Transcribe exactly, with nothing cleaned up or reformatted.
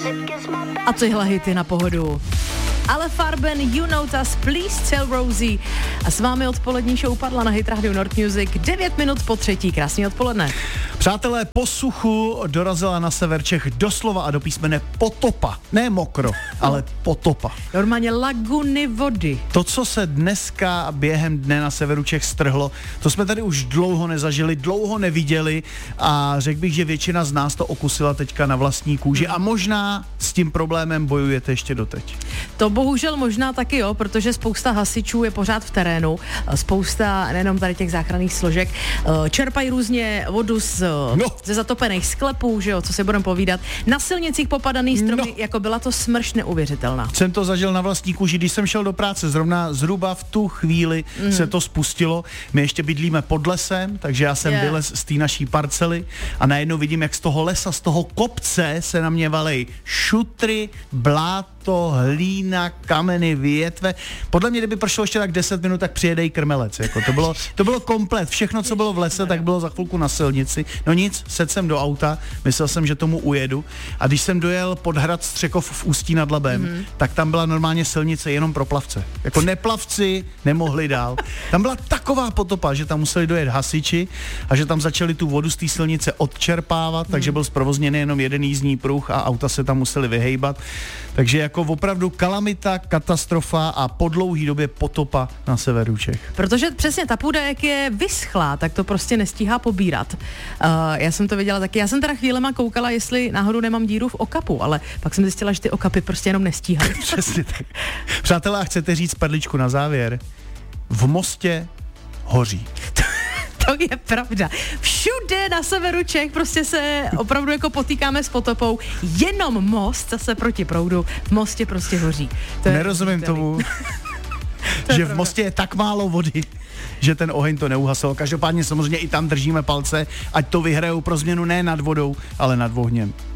A tyhle hity na pohodu. Ale Farben, You Notice, Please Tell Rosie. A s vámi odpolední show padla na Hit Radio North Music. devět minut po třetí. Krásný odpoledne. Přátelé, po suchu dorazila na sever Čech doslova a do písmene potopa. Ne mokro, ale potopa. Normálně laguny vody. To, co se dneska během dne na severu Čech strhlo, to jsme tady už dlouho nezažili, dlouho neviděli a řekl bych, že většina z nás to okusila teďka na vlastní kůži a možná s tím problémem bojujete ještě doteď. To bohužel možná taky jo, protože spousta hasičů je pořád v terénu, spousta nejenom tady těch záchranných složek, čerpají různě vodu z, no. ze zatopených sklepů, že jo, co se budeme povídat. Na silnicích popadaný stromy, no. Jako byla to smršť neuvěřitelná. Jsem to zažil na vlastní kůži, když jsem šel do práce, zrovna zhruba v tu chvíli mm. se to spustilo. My ještě bydlíme pod lesem, takže já jsem yeah. vylez z té naší parcely a najednou vidím, jak z toho lesa, z toho kopce se na mě valej šutry, bláto, hlína, kameny, větve. Podle mě, kdyby prošlo ještě tak deset minut, tak přijede i krmelec. Jako to, bylo, to bylo komplet. Všechno, co bylo v lese, tak bylo za chvilku na silnici. No nic, sedl jsem do auta, myslel jsem, že tomu ujedu. A když jsem dojel pod hrad Střekov v Ústí nad Labem, mm-hmm. tak tam byla normálně silnice jenom pro plavce. Jako neplavci nemohli dál. Tam byla taková potopa, že tam museli dojet hasiči a že tam začali tu vodu z té silnice odčerpávat, mm-hmm. takže byl zprovozněný jenom jeden jízdní pruh a auta se tam museli vyhejbat. Takže jako opravdu kalamita, katastrofa a po dlouhý době potopa na severu Čech. Protože přesně ta půda, jak je vyschlá, tak to prostě nestíhá pobírat. Uh, já jsem to viděla taky. Já jsem teda chvílema koukala, jestli náhodou nemám díru v okapu, ale pak jsem zjistila, že ty okapy prostě jenom nestíhají. Přesně tak. Přátelé, a chcete říct perličku na závěr? V Mostě hoří. To je pravda. Všude na severu Čech prostě se opravdu jako potýkáme s potopou. Jenom most zase proti proudu v Mostě prostě hoří. To Nerozumím tomu, to že v Mostě je tak málo vody, že ten oheň to neuhasil. Každopádně samozřejmě i tam držíme palce, ať to vyhrajou pro změnu ne nad vodou, ale nad ohněm.